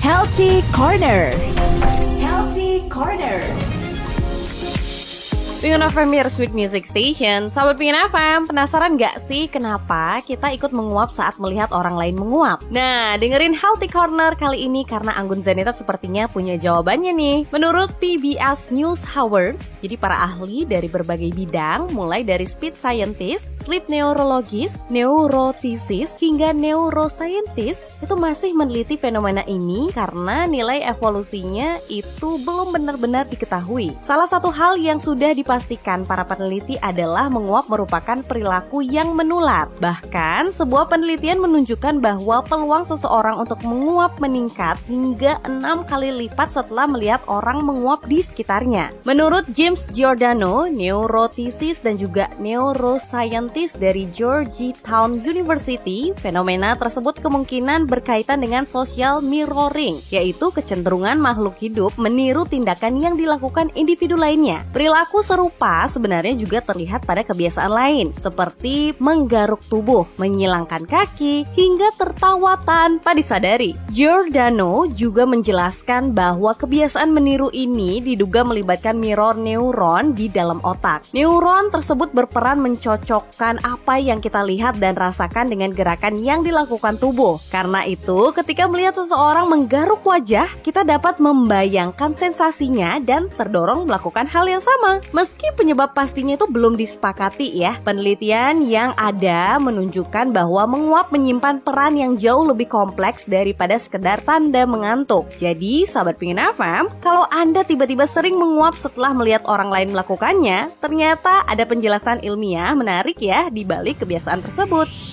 Healthy Corner. Healthy Corner. Pingin FM Your Sweet Music Station. Sahabat Pingin FM, penasaran gak sih kenapa kita ikut menguap saat melihat orang lain menguap? Nah, dengerin Healthy Corner kali ini karena Anggun Zanita sepertinya punya jawabannya nih. Menurut PBS News Hours, jadi para ahli dari berbagai bidang, mulai dari speech scientist, sleep neurologist, neurotisis, hingga neuroscientist, itu masih meneliti fenomena ini karena nilai evolusinya itu belum benar-benar diketahui. Salah satu hal yang sudah dipastikan para peneliti adalah menguap merupakan perilaku yang menular. Bahkan, sebuah penelitian menunjukkan bahwa peluang seseorang untuk menguap meningkat hingga 6 kali lipat setelah melihat orang menguap di sekitarnya. Menurut James Giordano, neurotisis dan juga neuroscientist dari Georgetown University, fenomena tersebut kemungkinan berkaitan dengan social mirroring, yaitu kecenderungan makhluk hidup meniru tindakan yang dilakukan individu lainnya. Perilaku serupa sebenarnya juga terlihat pada kebiasaan lain, seperti menggaruk tubuh, menyilangkan kaki, hingga tertawa tanpa disadari. Giordano juga menjelaskan bahwa kebiasaan meniru ini diduga melibatkan mirror neuron di dalam otak. Neuron tersebut berperan mencocokkan apa yang kita lihat dan rasakan dengan gerakan yang dilakukan tubuh. Karena itu, ketika melihat seseorang menggaruk wajah, kita dapat membayangkan sensasinya dan terdorong melakukan hal yang sama. Meski penyebab pastinya itu belum disepakati ya, penelitian yang ada menunjukkan bahwa menguap menyimpan peran yang jauh lebih kompleks daripada sekedar tanda mengantuk. Jadi, sahabat Pingin FM, kalau Anda tiba-tiba sering menguap setelah melihat orang lain melakukannya, ternyata ada penjelasan ilmiah menarik ya di balik kebiasaan tersebut.